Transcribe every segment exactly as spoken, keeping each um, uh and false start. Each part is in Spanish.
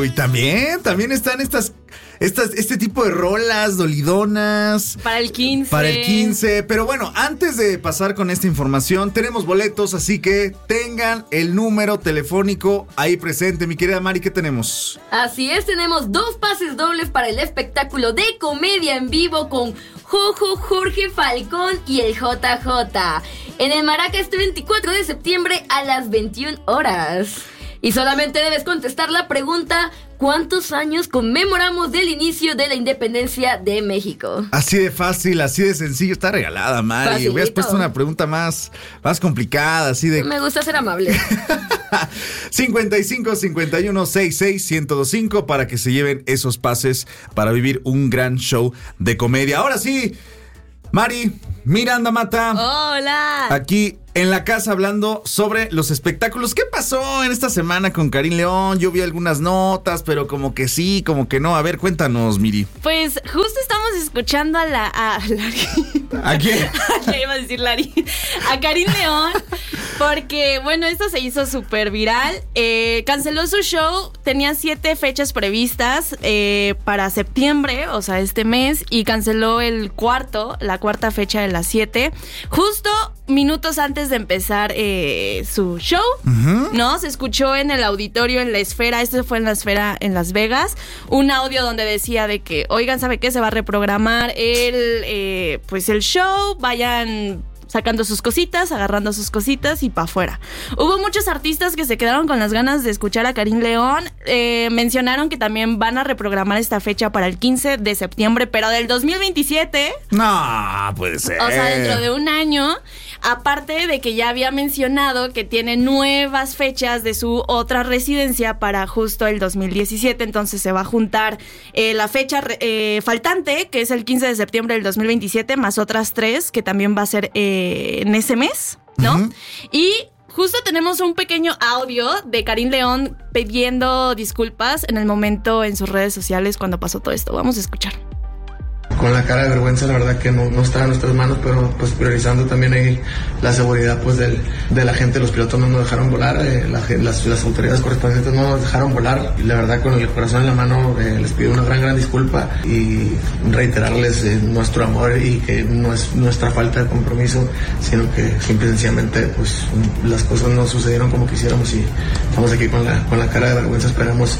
uy, también, también están estas, estas, este tipo de rolas dolidonas. Para el quince. Para el quince. Pero bueno, antes de pasar con esta información, tenemos boletos, así que tengan el número telefónico ahí presente. Mi querida Mari, ¿qué tenemos? Así es, tenemos dos pases dobles para el espectáculo de comedia en vivo con Jojo, Jorge Falcón y el J J en el Maraca este veinticuatro de septiembre a las veintiuna horas. Y solamente debes contestar la pregunta: ¿cuántos años conmemoramos del inicio de la independencia de México? Así de fácil, así de sencillo. Está regalada, Mari. Facilito. Hubieras puesto una pregunta más, más complicada, así de... Me gusta ser amable. cincuenta y cinco, cincuenta y uno, sesenta y seis, ciento veinticinco para que se lleven esos pases para vivir un gran show de comedia. Ahora sí, Mari, Miranda Mata. Hola. Aquí en la casa hablando sobre los espectáculos. ¿Qué pasó en esta semana con Karim León? Yo vi algunas notas, pero como que sí, como que no. A ver, cuéntanos, Miri. Pues justo estamos escuchando a la... A Lari. ¿A quién? Ya iba a decir Lari. A Karim León. Porque, bueno, esto se hizo súper viral. Eh, canceló su show. Tenía siete fechas previstas eh, para septiembre, o sea, este mes. Y canceló el cuarto, la cuarta fecha de las siete. Justo minutos antes de empezar eh, su show, uh-huh. ¿no? Se escuchó en el auditorio, en la Esfera, esto fue en la Esfera en Las Vegas, un audio donde decía de que, oigan, ¿sabe qué? Se va a reprogramar el, eh, pues el show, vayan sacando sus cositas, agarrando sus cositas y para afuera. Hubo muchos artistas que se quedaron con las ganas de escuchar a Karim León. Eh, mencionaron que también van a reprogramar esta fecha para el quince de septiembre, pero del dos mil veintisiete. No, puede ser. O sea, dentro de un año. Aparte de que ya había mencionado que tiene nuevas fechas de su otra residencia para justo el dos mil diecisiete. Entonces se va a juntar eh, la fecha eh, faltante, que es el quince de septiembre del dos mil veintisiete, más otras tres, que también va a ser eh, en ese mes, ¿no? Uh-huh. Y justo tenemos un pequeño audio de Karim León pidiendo disculpas en el momento en sus redes sociales cuando pasó todo esto. Vamos a escuchar. Con la cara de vergüenza, la verdad que no, no está en nuestras manos, pero pues priorizando también ahí la seguridad pues del, de la gente. Los pilotos no nos dejaron volar, eh, la, las, las autoridades correspondientes no nos dejaron volar, y la verdad con el corazón en la mano eh, les pido una gran gran disculpa y reiterarles eh, nuestro amor, y que no es nuestra falta de compromiso, sino que simple y sencillamente pues las cosas no sucedieron como quisiéramos, y estamos aquí con la, con la cara de vergüenza. Esperamos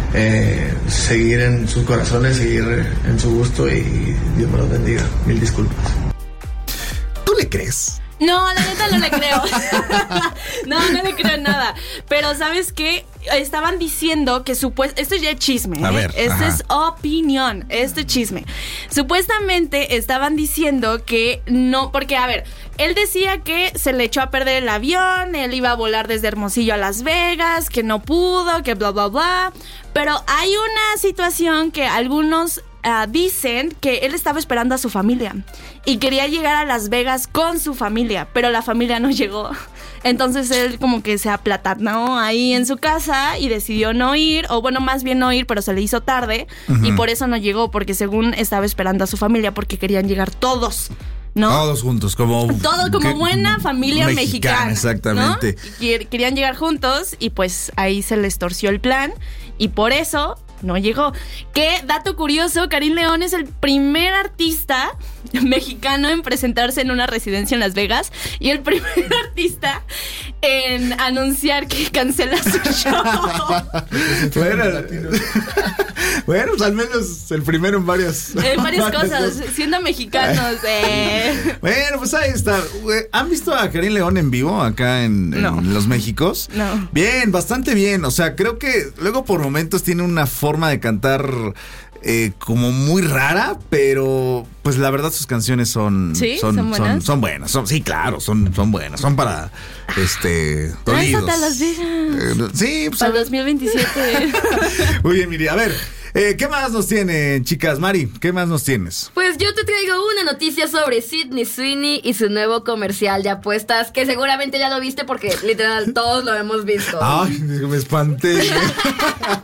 eh, seguir en sus corazones, seguir en su gusto, y Dios me los bendiga. Mil disculpas. ¿Tú le crees? No, la neta no le creo. No, no le creo nada. Pero ¿sabes qué? Estaban diciendo que supuestamente... Esto ya es chisme, ¿eh? A ver, Esto ajá. es opinión. Esto es chisme. Supuestamente estaban diciendo que no... Porque, a ver, él decía que se le echó a perder el avión, él iba a volar desde Hermosillo a Las Vegas, que no pudo, que bla, bla, bla. Pero hay una situación que algunos... Uh, dicen que él estaba esperando a su familia y quería llegar a Las Vegas con su familia, pero la familia no llegó. Entonces él como que se aplatanó ahí en su casa y decidió no ir, o bueno, más bien no ir, pero se le hizo tarde, uh-huh. y por eso no llegó, porque según estaba esperando a su familia, porque querían llegar todos, ¿no? Todos juntos, como... Todo como que, buena familia mexicana, mexicana, exactamente. ¿no? Y querían llegar juntos y pues ahí se les torció el plan, y por eso... no llegó. ¿Qué dato curioso? Karim León es el primer artista mexicano en presentarse en una residencia en Las Vegas y el primer artista en anunciar que cancela su show. Bueno, bueno, pues al menos el primero en varias... En varias cosas, siendo mexicanos. Eh. Bueno, pues ahí está. ¿Han visto a Karim León en vivo acá en, en no. Los Méxicos? No. Bien, bastante bien. O sea, creo que luego por momentos tiene una forma de cantar eh, como muy rara, pero pues la verdad sus canciones son ¿Sí? son, ¿Son buenas? Son, son buenas, son, sí, claro, son, son buenas, son para este dolidos. Las Las Vegas. Eh, sí, pues, para el dos mil veintisiete. Muy bien, Miri. A ver, eh, ¿qué más nos tienen, chicas? Mari, ¿qué más nos tienes? Pues yo te traigo una noticia sobre Sydney Sweeney y su nuevo comercial de apuestas, que seguramente ya lo viste porque literal todos lo hemos visto. Ay, me espanté.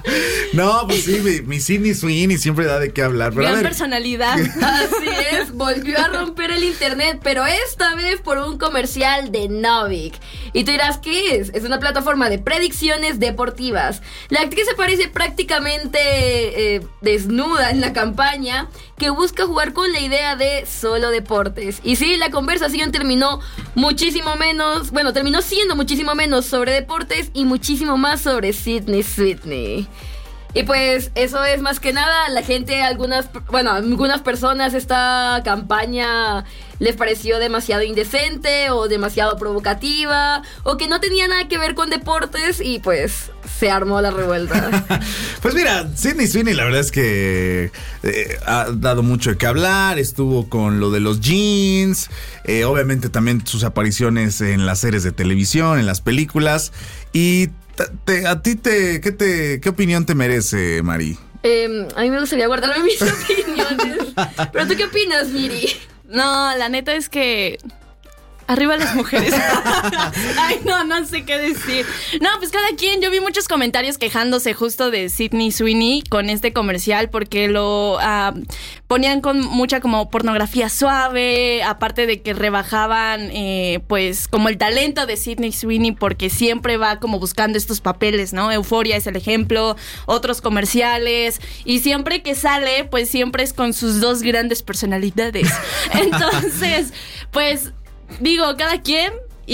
No, pues sí, mi, mi Sydney Sweeney siempre da de qué hablar. Pero Gran a ver, personalidad. Así es, volvió a romper el internet, pero esta vez por un comercial de Novik. Y tú dirás, ¿qué es? Es una plataforma de predicciones deportivas. La actriz aparece prácticamente eh, desnuda en la campaña, que busca jugar con la idea de solo deportes. Y sí, la conversación terminó muchísimo menos, bueno, terminó siendo muchísimo menos sobre deportes y muchísimo más sobre Sydney Sweeney. Y pues eso es más que nada, la gente, algunas, bueno, algunas personas esta campaña les pareció demasiado indecente o demasiado provocativa o que no tenía nada que ver con deportes y pues se armó la revuelta. Pues mira, Sydney Sweeney la verdad es que eh, ha dado mucho de qué hablar, estuvo con lo de los jeans, eh, obviamente también sus apariciones en las series de televisión, en las películas y... Te, ¿A ti te qué, te qué opinión te merece, Mari? Eh, a mí me gustaría guardarme mis opiniones. ¿Pero tú qué opinas, Miri? No, la neta es que... Arriba las mujeres. Ay, no, no sé qué decir. No, pues cada quien. Yo vi muchos comentarios quejándose justo de Sydney Sweeney con este comercial porque lo uh, ponían con mucha como pornografía suave, aparte de que rebajaban eh, pues como el talento de Sydney Sweeney porque siempre va como buscando estos papeles, ¿no? Euphoria es el ejemplo, otros comerciales y siempre que sale pues siempre es con sus dos grandes personalidades. Entonces, pues... Digo, cada quien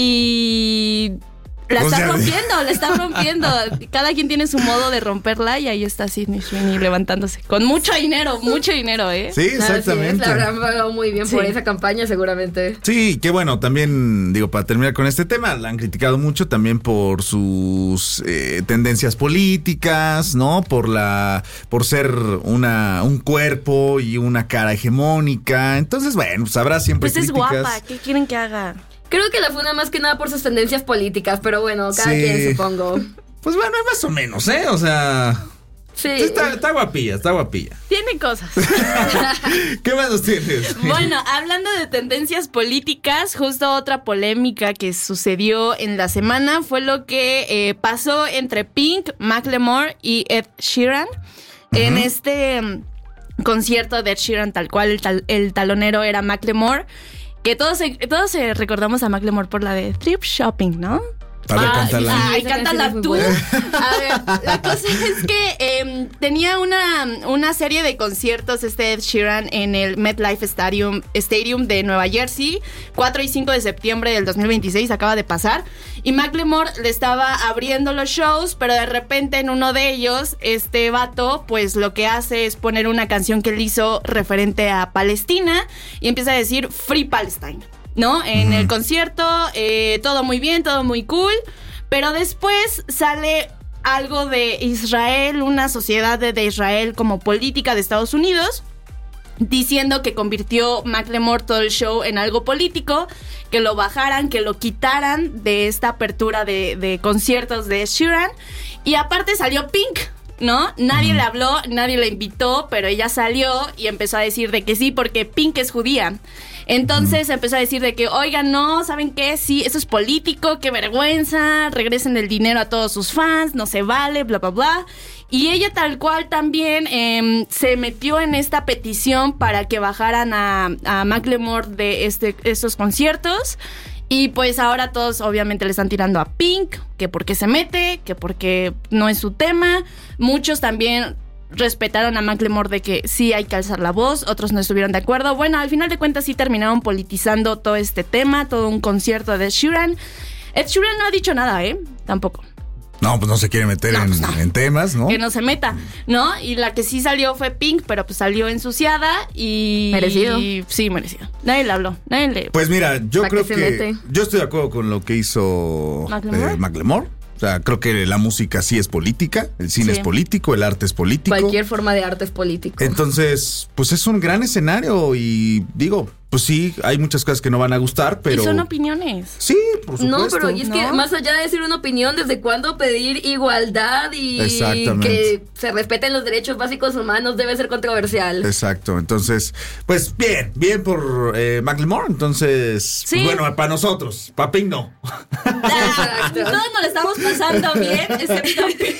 y la O está sea, rompiendo, la está rompiendo. Cada quien tiene su modo de romperla y ahí está Sydney Sweeney levantándose. Con mucho dinero, mucho dinero, ¿eh? Sí, exactamente. Así es, la habrán pagado muy bien Sí. por esa campaña seguramente. Sí, que bueno, también, digo, para terminar con este tema, la han criticado mucho también por sus eh, tendencias políticas, ¿no? Por la, por ser una, un cuerpo y una cara hegemónica. Entonces, bueno, pues habrá siempre Pues es críticas. guapa, ¿qué quieren que haga? Creo que la funa más que nada por sus tendencias políticas, pero bueno, cada Sí. quien supongo. Pues bueno, más o menos, ¿eh? O sea, Sí. está, está guapilla, está guapilla. Tiene cosas. ¿Qué más nos tienes? Bueno, hablando de tendencias políticas, justo otra polémica que sucedió en la semana fue lo que eh, pasó entre Pink, Macklemore y Ed Sheeran uh-huh. en este um, concierto de Ed Sheeran, tal cual el, tal, el talonero era Macklemore, que todos, todos eh, recordamos a Macklemore por la de Thrift Shopping, ¿no? A ver, Ah, cántala. Ay, Esa cántala canción es tú. muy A ver, la cosa es que eh, tenía una, una serie de conciertos este Ed Sheeran en el MetLife Stadium, Stadium de Nueva Jersey, cuatro y cinco de septiembre del dos mil veintiséis, acaba de pasar. Y Macklemore le estaba abriendo los shows, pero de repente en uno de ellos, este vato, pues lo que hace es poner una canción que él hizo referente a Palestina y empieza a decir Free Palestine, ¿no? En uh-huh. el concierto, eh, todo muy bien, todo muy cool, pero después sale algo de Israel, una sociedad de, de Israel como política de Estados Unidos, diciendo que convirtió Macklemore todo el show en algo político, que lo bajaran, que lo quitaran de esta apertura de, de conciertos de Sheeran, y aparte salió Pink, ¿no? Nadie uh-huh. le habló, nadie le invitó, pero ella salió y empezó a decir de que sí, porque Pink es judía. Entonces uh-huh. empezó a decir de que, oigan, no, ¿saben qué? Sí, eso es político, qué vergüenza, regresen el dinero a todos sus fans, no se vale, bla, bla, bla. Y ella tal cual también eh, se metió en esta petición para que bajaran a, a Macklemore de este, estos conciertos. Y pues ahora todos obviamente le están tirando a Pink, que porque se mete, que porque no es su tema. Muchos también respetaron a Macklemore de que sí hay que alzar la voz, otros no estuvieron de acuerdo. Bueno, al final de cuentas sí terminaron politizando todo este tema, todo un concierto de Ed Sheeran. Ed Sheeran no ha dicho nada, ¿eh? Tampoco. No, pues no se quiere meter no, en, pues no. en temas, ¿no? Que no se meta, ¿no? Y la que sí salió fue Pink, pero pues salió ensuciada y... Merecido. Y, sí, merecido. Nadie le habló, nadie le... Pues mira, yo ¿Para creo que que... mete? Yo estoy de acuerdo con lo que hizo ¿Macklemore? Eh, Macklemore. O sea, creo que la música sí es política, el cine Sí. es político, el arte es político. Cualquier forma de arte es político. Entonces, pues es un gran escenario y digo, pues sí, hay muchas cosas que no van a gustar, pero... Y son opiniones. Sí, por supuesto. No, pero y es ¿no? que más allá de decir una opinión, ¿desde cuándo pedir igualdad y Exactamente. que se respeten los derechos básicos humanos debe ser controversial? Exacto, entonces, pues bien, bien por eh, Macklemore, entonces, Sí. pues, bueno, para nosotros, para Pink no. Ah, todos nos lo estamos pasando bien, excepto Pink.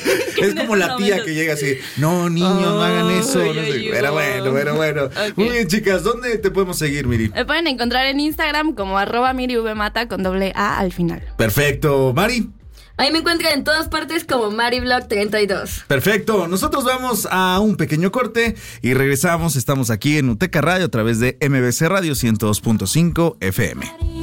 Es como la tía que llega así, no, niños, no hagan eso. No sé. Pero bueno, pero bueno. Okay. Muy bien, chicas, ¿dónde te podemos seguir, Miri? Me pueden encontrar en Instagram como arroba mirivmata con doble A al final. Perfecto. Mari. Ahí me encuentran en todas partes como MariVlog treinta y dos. Perfecto, nosotros vamos a un pequeño corte y regresamos. Estamos aquí en Uteca Radio a través de M B C Radio ciento dos punto cinco F M.